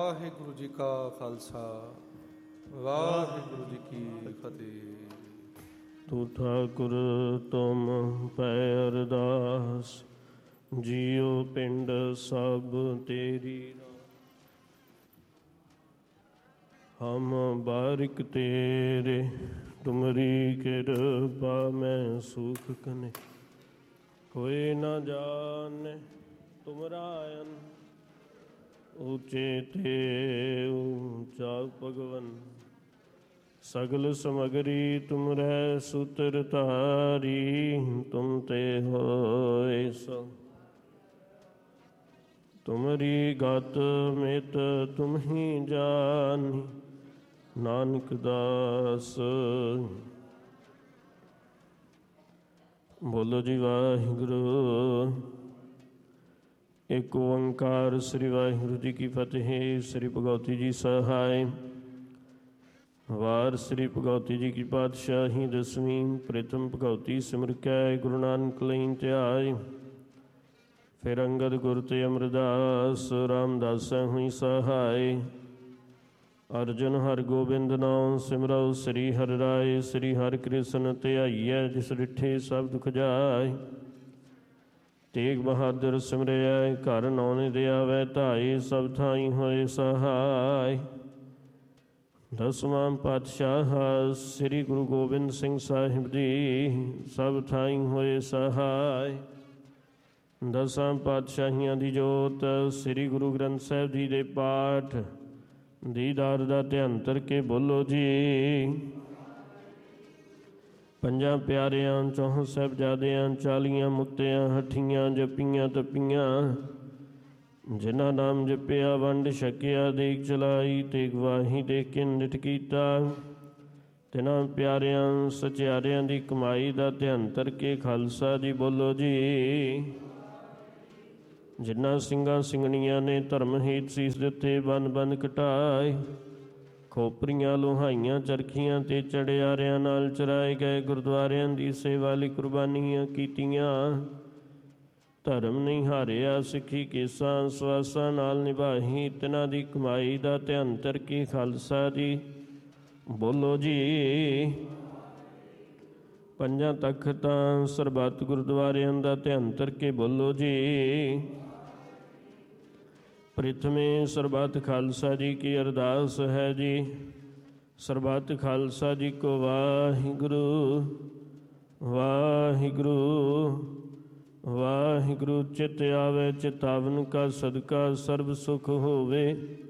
ਵਾਹਿਗੁਰੂ ਜੀ ਕਾ ਖਾਲਸਾ, ਵਾਹਿਗੁਰੂ ਜੀ ਕੀ ਫਤਿਹ। ਤੂੰ ਠਾਕੁਰ ਤੁਮ ਪੈ ਅਰਦਾਸ, ਜੀਉ ਪਿੰਡ ਸਭ ਤੇਰੀ। ਹਮ ਬਾਰਿਕ ਤੇਰੇ, ਤੁਮਰੀ ਕਿਰਪਾ ਮੈਂ ਸੁਖ ਕਨੇ। ਕੋਈ ਨਾ ਜਾਣੇ ਤੁਮਰਾ ਅਨ, ਊਚੇ ਤੇ ਊਚਾ ਭਗਵਨ। ਸਗਲ ਸਮਗਰੀ ਤੁਮਰੈ ਸੂਤਰ ਧਾਰੀ, ਤੁਮ ਤੇ ਹੋਏ ਸੋ ਤੁਮਰੀ ਗਤ ਮਿਤ ਤੁਮ ਹੀ ਜਾਨੀ। ਨਾਨਕ ਦਾਸ ਬੋਲੋ ਜੀ ਵਾਹਿਗੁਰੂ। ਏਕ ਓੰਕਾਰ ਸ੍ਰੀ ਵਾਹਿਗੁਰੂ ਜੀ ਕੀ ਫਤਿਹ। ਸ੍ਰੀ ਭਗਉਤੀ ਜੀ ਸਹਾਇ। ਵਾਰ ਸ੍ਰੀ ਭਗਉਤੀ ਜੀ ਕੀ ਪਾਤਸ਼ਾਹੀ ਦਸਵੀਂ। ਪ੍ਰਥਮ ਭਗਉਤੀ ਸਿਮਰ ਕੈ ਗੁਰੂ ਨਾਨਕ ਲਈ ਧਿਆਇ। ਫਿਰ ਅੰਗਦ ਗੁਰ ਤੇ ਅਮਰਦਾਸ, ਰਾਮਦਾਸੈ ਹੋਈ ਸਹਾਇ। ਅਰਜਨ ਹਰਿ ਗੋਬਿੰਦ ਨਾਮ ਸਿਮਰਉ, ਸ੍ਰੀ ਹਰਿ ਰਾਇ। ਸ੍ਰੀ ਹਰਿ ਕ੍ਰਿਸ਼ਨ ਧਿਆਈਐ, ਜਿਸ ਡਿਠੇ ਸਭ ਦੁਖ ਜਾਇ। ਤੇਗ ਬਹਾਦਰ ਸਿਮਰਿਐ, ਘਰ ਨੌ ਦੇ ਆਵੈ ਧਾਈ। ਸਭ ਥਾਈ ਹੋਏ ਸਹਾਇ। ਦਸਵਾਂ ਪਾਤਸ਼ਾਹ ਸ੍ਰੀ ਗੁਰੂ ਗੋਬਿੰਦ ਸਿੰਘ ਸਾਹਿਬ ਜੀ, ਸਭ ਥਾਈ ਹੋਏ ਸਹਾਇ। ਦਸਾਂ ਪਾਤਸ਼ਾਹੀਆਂ ਦੀ ਜੋਤ ਸ੍ਰੀ ਗੁਰੂ ਗ੍ਰੰਥ ਸਾਹਿਬ ਜੀ ਦੇ ਪਾਠ ਦੀਦਾਰ ਦਾ ਧਿਆਨ ਧਰ ਕੇ ਬੋਲੋ ਜੀ। ਪੰਜਾਂ ਪਿਆਰਿਆਂ, ਚੌਹਾਂ ਸਾਹਿਬਜ਼ਾਦਿਆਂ, 40 ਮੁਕਤਿਆਂ, ਹੱਠੀਆਂ, ਜਪੀਆਂ ਤਪੀਆਂ, ਜਿਨ੍ਹਾਂ ਨਾਮ ਜਪਿਆ ਵੰਡ ਛਕਿਆ, ਦੇਖ ਚਲਾਈ ਤੇ ਗਵਾਹੀ ਦੇ ਕੇ ਨਿਤ ਕੀਤਾ। ਤਿਨਾਂ ਪਿਆਰਿਆਂ ਸਚਿਆਰਿਆਂ ਦੀ ਕਮਾਈ ਦਾ ਧਿਆਨ ਧਰ ਕੇ ਖਾਲਸਾ ਜੀ ਬੋਲੋ ਜੀ। ਜਿਨ੍ਹਾਂ ਸਿੰਘਾਂ ਸਿੰਘਣੀਆਂ ਨੇ ਧਰਮ ਹੀਤ ਸੀਸ ਦਿੱਤੇ, ਬੰਨ ਬੰਨ ਕਟਾਏ। ਖੋਪਰੀਆਂ ਲੋਹਾਈਆਂ ਚਰਖੀਆਂ ਤੇ ਚੜਿਆਰਿਆਂ ਨਾਲ ਚਰਾਏ ਗਏ। ਗੁਰਦੁਆਰਿਆਂ ਦੀ ਸੇਵਾ ਲਈ ਕੁਰਬਾਨੀਆਂ ਕੀਤੀਆਂ। ਧਰਮ ਨਹੀਂ ਹਾਰਿਆ, ਸਿੱਖੀ ਕੇਸਾਂ ਸਵਾਸਾਂ ਨਾਲ ਨਿਭਾਹੀ। ਤਿਨਾਂ ਦੀ ਕਮਾਈ ਦਾ ਧਿਆਨ ਧਰ ਕੇ ਖਾਲਸਾ ਜੀ ਬੋਲੋ ਜੀ। ਪੰਜਾਂ ਤਖ਼ਤਾਂ ਸਰਬੱਤ ਗੁਰਦੁਆਰਿਆਂ ਦਾ ਧਿਆਨ ਧਰ ਕੇ ਬੋਲੋ ਜੀ। ਪ੍ਰਿਥਮੇ ਸਰਬੱਤ ਖਾਲਸਾ ਜੀ ਕੀ ਅਰਦਾਸ ਹੈ ਜੀ। ਸਰਬੱਤ ਖਾਲਸਾ ਜੀ ਕੋ ਵਾਹਿਗੁਰੂ ਵਾਹਿਗੁਰੂ ਵਾਹਿਗੁਰੂ। ਚਿਤ ਆਵੇ ਚਿਤਾਵਨ ਕਾ ਸਦਕਾ, ਸਰਬ ਸੁਖ ਹੋਵੇ।